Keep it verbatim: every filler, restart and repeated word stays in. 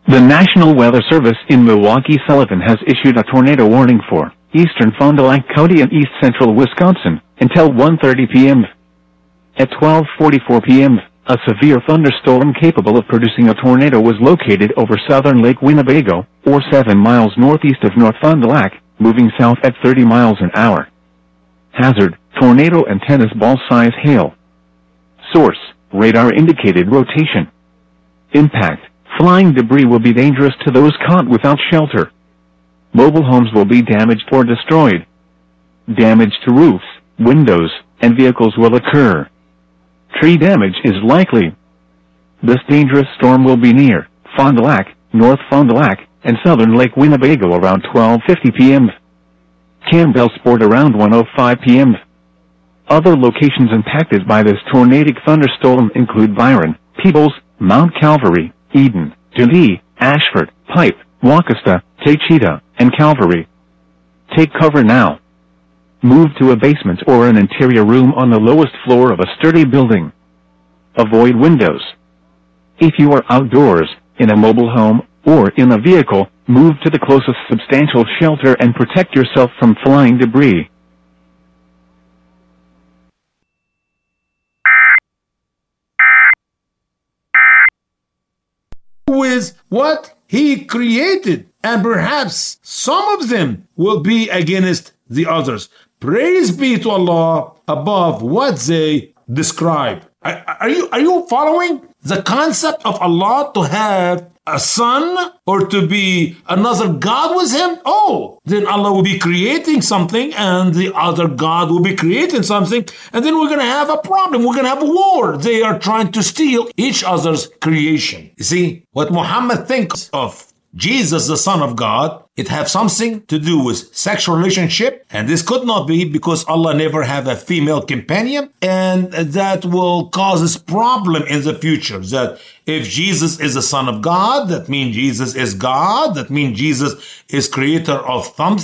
The National Weather Service in Milwaukee-Sullivan has issued a tornado warning for eastern Fond du Lac County and east central Wisconsin until one thirty p m At twelve forty-four p m, a severe thunderstorm capable of producing a tornado was located over southern Lake Winnebago, or seven miles northeast of North Fond du Lac, moving south at thirty miles an hour. Hazard: tornado and tennis ball size hail. Source: radar indicated rotation. Impact: flying debris will be dangerous to those caught without shelter. Mobile homes will be damaged or destroyed. Damage to roofs, windows, and vehicles will occur. Tree damage is likely. This dangerous storm will be near Fond du Lac, North Fond du Lac, and southern Lake Winnebago around twelve fifty p m Campbellsport around one oh five p m Other locations impacted by this tornadic thunderstorm include Byron, Peebles, Mount Calvary, Eden, Dundee, Ashford, Pipe, Waukesta, Taycheedah, and Calvary. Take cover now. Move to a basement or an interior room on the lowest floor of a sturdy building. Avoid windows. If you are outdoors, in a mobile home, or in a vehicle, move to the closest substantial shelter and protect yourself from flying debris. With what he created, and perhaps some of them will be against the others. Praise be to Allah above what they describe. Are, are you are you following the concept of Allah to have a son or to be another God with him? Oh, then Allah will be creating something and the other God will be creating something, and then we're going to have a problem. We're going to have a war. They are trying to steal each other's creation. You see, what Muhammad thinks of Jesus, the Son of God, it have something to do with sexual relationship, and this could not be because Allah never have a female companion, and that will cause this problem in the future. That if Jesus is the Son of God, that means Jesus is God, that means Jesus is creator of something.